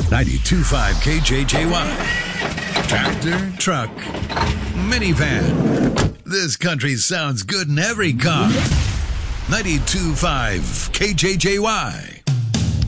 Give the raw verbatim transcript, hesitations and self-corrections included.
ninety-two point five K J J Y. Tractor, truck, minivan. This country sounds good in every car. ninety-two point five K J J Y.